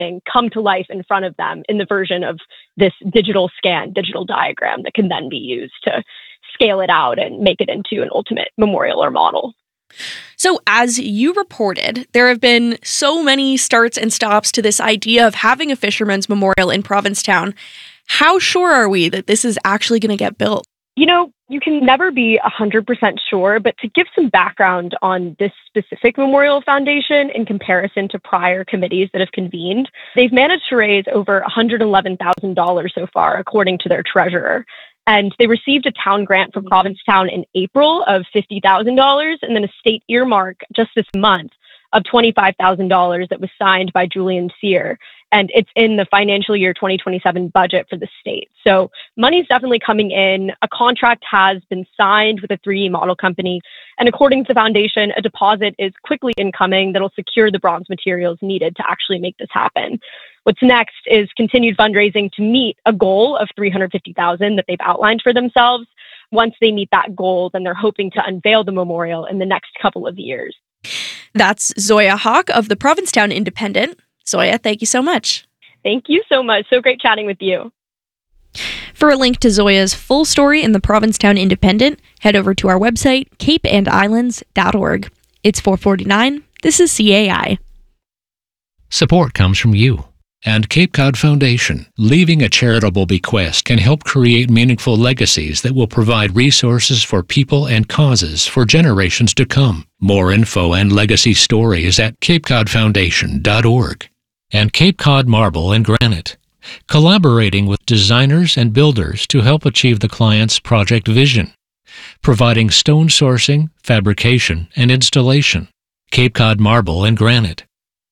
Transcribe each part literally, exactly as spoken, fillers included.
everything come to life in front of them in the version of this digital scan, digital diagram that can then be used to scale it out and make it into an ultimate memorial or model. So as you reported, there have been so many starts and stops to this idea of having a fisherman's memorial in Provincetown. How sure are we that this is actually going to get built? You know, you can never be one hundred percent sure, but to give some background on this specific memorial foundation in comparison to prior committees that have convened, they've managed to raise over one hundred eleven thousand dollars so far, according to their treasurer. And they received a town grant from Provincetown in April of fifty thousand dollars and then a state earmark just this month of twenty-five thousand dollars that was signed by Julian Cyr. And it's in the financial year twenty twenty-seven budget for the state. So money's definitely coming in. A contract has been signed with a three D model company. And according to the foundation, a deposit is quickly incoming that'll secure the bronze materials needed to actually make this happen. What's next is continued fundraising to meet a goal of three hundred fifty thousand dollars that they've outlined for themselves. Once they meet that goal, then they're hoping to unveil the memorial in the next couple of years. That's Zoya Hawk of the Provincetown Independent. Zoya, thank you so much. Thank you so much. So great chatting with you. For a link to Zoya's full story in the Provincetown Independent, head over to our website, cape and islands dot org. It's four forty-nine. This is C A I. Support comes from you and Cape Cod Foundation. Leaving a charitable bequest can help create meaningful legacies that will provide resources for people and causes for generations to come. More info and legacy stories at cape cod foundation dot org. And Cape Cod Marble and Granite, collaborating with designers and builders to help achieve the client's project vision, providing stone sourcing, fabrication, and installation. Cape Cod Marble and Granite.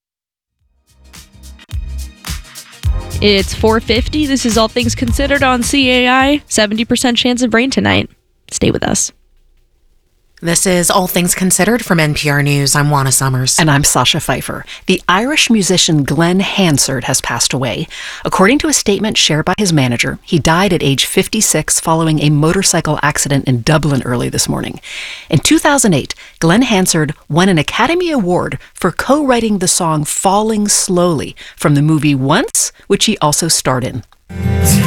It's four fifty. This is All Things Considered on C A I. seventy percent chance of rain tonight. Stay with us. This is All Things Considered from N P R News. I'm Juana Summers. And I'm Sasha Pfeiffer. The Irish musician Glenn Hansard has passed away. According to a statement shared by his manager, he died at age fifty-six following a motorcycle accident in Dublin early this morning. In two thousand eight, Glenn Hansard won an Academy Award for co-writing the song Falling Slowly from the movie Once, which he also starred in.